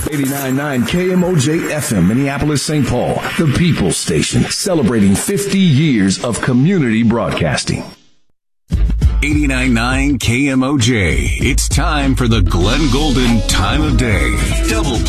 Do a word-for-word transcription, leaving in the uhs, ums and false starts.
eighty-nine point nine K M O J F M, Minneapolis, Saint Paul, the People's Station, celebrating fifty years of community broadcasting. eighty-nine point nine K M O J. It's time for the Glenn Golden Time of Day. Double